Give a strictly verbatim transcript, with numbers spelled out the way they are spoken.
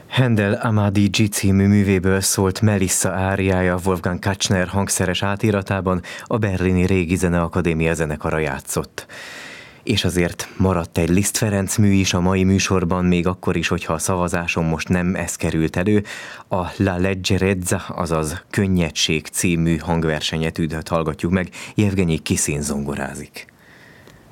Handel Amadee G című művéből szólt Melissa áriája Wolfgang Kachner hangszeres átiratában, a berlini Régi Zeneakadémia zenekara játszott. És azért maradt egy Liszt Ferenc mű is a mai műsorban, még akkor is, hogyha a szavazáson most nem ez került elő. A La Leggerezza, azaz Könnyedség című hangversenyetűdöt hallgatjuk meg, Jevgenyi Kiszin zongorázik.